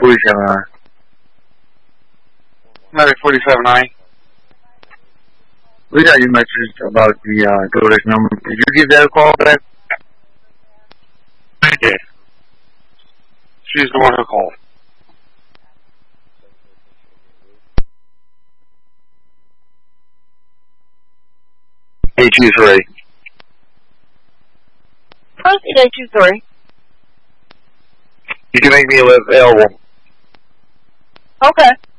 47. Medic 47I. We got your message about the DoorDash number. Did you give that a call back? I did. She's the one who called. 823. Proceed 823. You can make me available. Okay.